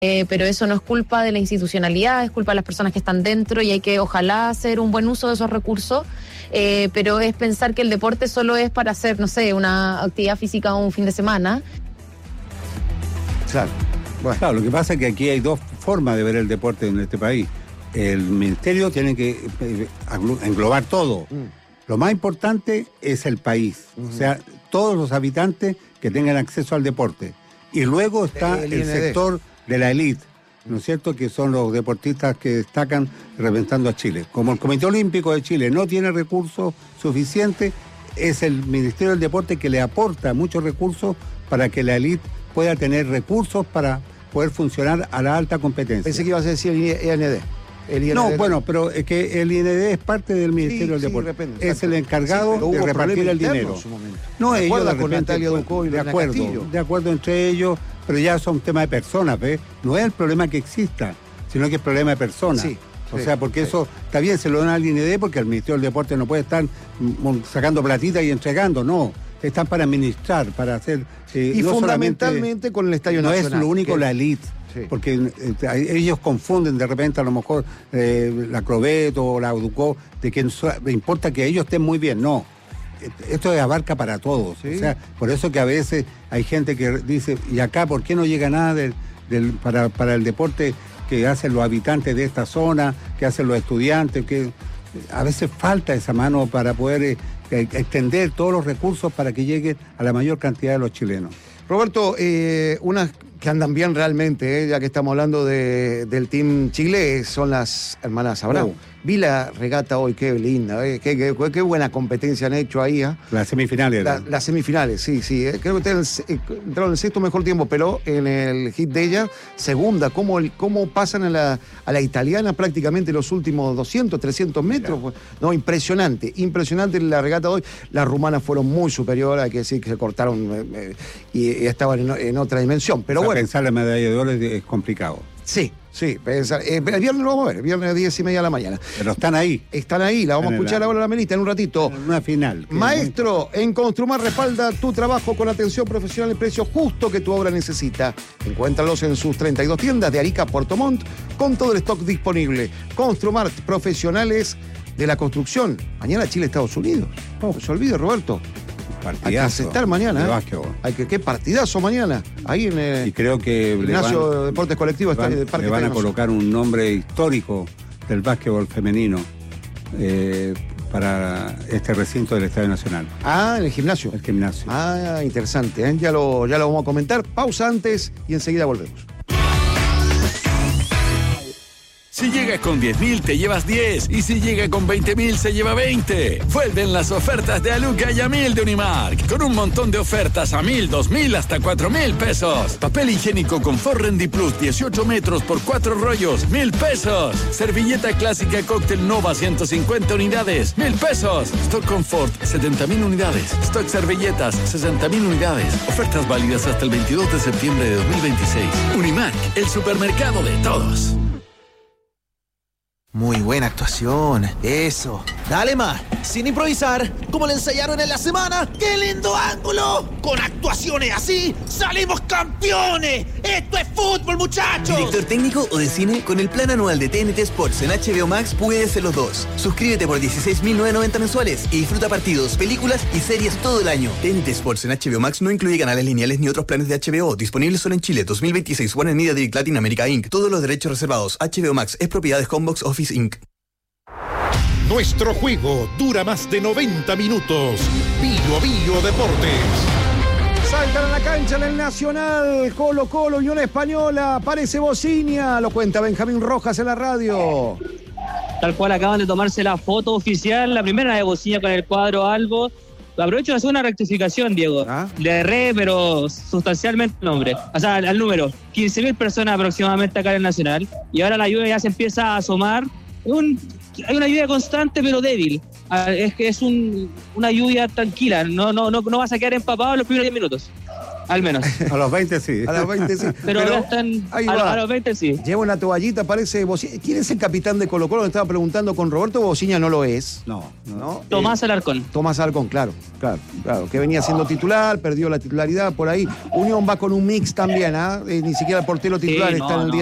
pero eso no es culpa de la institucionalidad, es culpa de las personas que están dentro y hay que ojalá hacer un buen uso de esos recursos, pero es pensar que el deporte solo es para hacer, no sé, una actividad física un fin de semana. Claro. Bueno. Claro, lo que pasa es que aquí hay dos formas de ver el deporte en este país. El ministerio tiene que englobar todo. Lo más importante es el país, o sea, todos los habitantes que tengan acceso al deporte. Y luego está el sector de la élite, ¿no es cierto?, que son los deportistas que destacan representando a Chile. Como el Comité Olímpico de Chile no tiene recursos suficientes, es el Ministerio del Deporte que le aporta muchos recursos para que la élite pueda tener recursos para poder funcionar a la alta competencia. Pensé que ibas a decir el IND. No, bueno, pero es que el IND es parte del Ministerio del Deporte. Repente, es el encargado de repartir el dinero. No, ellos de repente, de acuerdo entre ellos, pero ya son temas de personas, ¿ves? No es el problema que exista, sino que es el problema de personas. O sea, porque eso está bien, se lo dan al IND porque el Ministerio del Deporte no puede estar sacando platita y entregando, no. Están para administrar, para hacer... y no fundamentalmente con el Estadio Nacional. No es lo único la élite. Sí. Porque ellos confunden de repente a lo mejor la Crobeto o la Auducó, de que importa que ellos estén muy bien. No, esto abarca para todos. ¿Sí? O sea, por eso que a veces hay gente que dice, ¿y acá por qué no llega nada para el deporte que hacen los habitantes de esta zona, que hacen los estudiantes? Que a veces falta esa mano para poder extender todos los recursos para que lleguen a la mayor cantidad de los chilenos. Roberto, unas que andan bien realmente, ya que estamos hablando del Team Chile, son las hermanas Abreu. Vi la regata hoy, qué linda, qué buena competencia han hecho ahí. Las semifinales. Las semifinales, sí. Creo que entraron en el sexto mejor tiempo, pero en el hit de ella, segunda. ¿Cómo pasan a la italiana prácticamente los últimos 200, 300 metros? Claro. No, impresionante la regata de hoy. Las rumanas fueron muy superiores, hay que decir que se cortaron y estaban en otra dimensión. Pero bueno. Pensar la medalla de oro es complicado. Sí, pensar. El viernes lo vamos a ver, viernes a 10:30 de la mañana. Pero están ahí. La vamos a escuchar ahora la Melita en un ratito. En una final. Maestro, en Construmar respalda tu trabajo con atención profesional y precio justo que tu obra necesita. Encuéntralos en sus 32 tiendas de Arica a Puerto Montt con todo el stock disponible. Construmar, profesionales de la construcción. Mañana Chile-Estados Unidos. No se olvide, Roberto. Partidazo. Hay que aceptar mañana. De básquetbol. Qué partidazo mañana. Ahí en el y creo que Gimnasio de Deportes Colectivos está el Parque. Le van a colocar un nombre histórico del básquetbol femenino para este recinto del Estadio Nacional. En el gimnasio. El gimnasio. Interesante. Ya lo vamos a comentar. Pausa antes y enseguida volvemos. Si llegas con 10.000 te llevas 10 y si llega con 20.000 se lleva 20. Vuelven las ofertas de Aluca y a 1.000 de Unimark con un montón de ofertas a 1.000, 2.000 hasta 4.000 pesos. Papel higiénico Confort Rendi Plus 18 metros por 4 rollos, 1.000 pesos. Servilleta clásica Cóctel Nova 150 unidades, 1.000 pesos. Stock Confort 70.000 unidades. Stock servilletas 60.000 unidades. Ofertas válidas hasta el 22 de septiembre de 2026. Unimark, el supermercado de todos. Muy buena actuación, eso. Dale más, sin improvisar, como le ensayaron en la semana. ¡Qué lindo ángulo! Con actuaciones así, ¡salimos campeones! ¡Esto es fútbol, muchachos! ¿Director técnico o de cine? Con el plan anual de TNT Sports en HBO Max puedes ser los dos. Suscríbete por 16.990 mensuales y disfruta partidos, películas y series todo el año. TNT Sports en HBO Max no incluye canales lineales ni otros planes de HBO. Disponible solo en Chile, 2026. Warner Media Direct Latin America Inc. Todos los derechos reservados. HBO Max es propiedad de Homebox Office Inc. Nuestro juego dura más de 90 minutos. Bio Deportes. Saltan a la cancha en el Nacional. Colo-Colo, Unión Española. Aparece Bocinia. Lo cuenta Benjamín Rojas en la radio. Tal cual acaban de tomarse la foto oficial. La primera de Bocinia con el cuadro albo. Aprovecho de hacer una rectificación, Diego. Le erré, pero sustancialmente el nombre. O sea, al número. 15.000 personas aproximadamente acá en el Nacional. Y ahora la lluvia ya se empieza a asomar. Hay una lluvia constante pero débil. Es que es una lluvia tranquila. No vas a quedar empapado en los primeros 10 minutos. Al menos. A los 20 sí. A los 20 sí. Pero ahora están. A los 20 sí. Lleva una toallita, parece. ¿Quién es el capitán de Colo-Colo? Me estaba preguntando con Roberto Bociña, no lo es. No. Tomás Alarcón. Tomás Alarcón, claro. Que venía siendo titular, perdió la titularidad por ahí. Unión va con un mix también, ¿ah? Ni siquiera el portero titular está en el día.